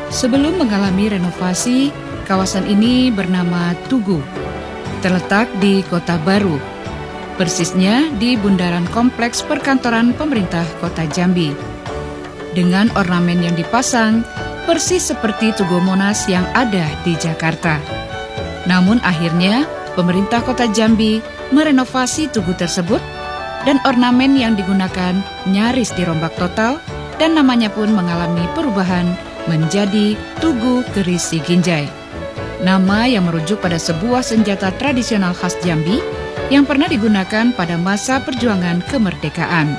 Sebelum mengalami renovasi, kawasan ini bernama Tugu, terletak di Kota Baru, persisnya di bundaran kompleks perkantoran pemerintah Kota Jambi. Dengan ornamen yang dipasang, persis seperti Tugu Monas yang ada di Jakarta. Namun akhirnya, pemerintah Kota Jambi merenovasi Tugu tersebut dan ornamen yang digunakan nyaris dirombak total dan namanya pun mengalami perubahan menjadi Tugu Keris Siginjai. Nama yang merujuk pada sebuah senjata tradisional khas Jambi yang pernah digunakan pada masa perjuangan kemerdekaan.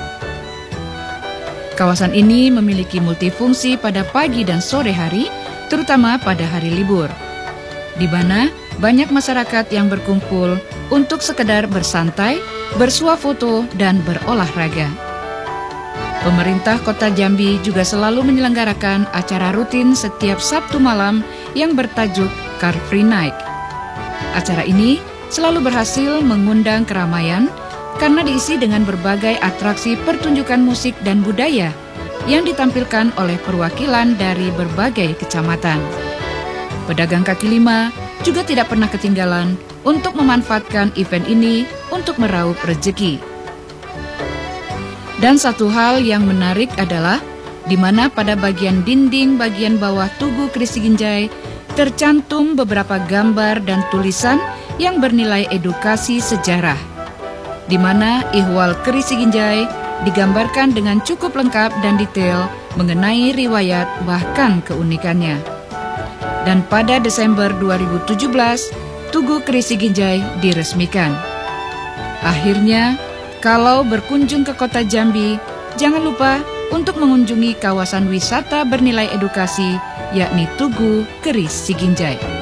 Kawasan ini memiliki multifungsi pada pagi dan sore hari, terutama pada hari libur, di mana banyak masyarakat yang berkumpul untuk sekedar bersantai, bersuah foto, dan berolahraga. Pemerintah Kota Jambi juga selalu menyelenggarakan acara rutin setiap Sabtu malam yang bertajuk Car Free Night. Acara ini selalu berhasil mengundang keramaian karena diisi dengan berbagai atraksi pertunjukan musik dan budaya yang ditampilkan oleh perwakilan dari berbagai kecamatan. Pedagang kaki lima juga tidak pernah ketinggalan untuk memanfaatkan event ini untuk meraup rezeki. Dan satu hal yang menarik adalah di mana pada bagian dinding bagian bawah Tugu Keris Siginjai tercantum beberapa gambar dan tulisan yang bernilai edukasi sejarah, di mana ihwal Keris Siginjai digambarkan dengan cukup lengkap dan detail mengenai riwayat bahkan keunikannya. Dan pada Desember 2017, Tugu Keris Siginjai diresmikan. Akhirnya, kalau berkunjung ke Kota Jambi, jangan lupa untuk mengunjungi kawasan wisata bernilai edukasi, yakni Tugu Keris Siginjai.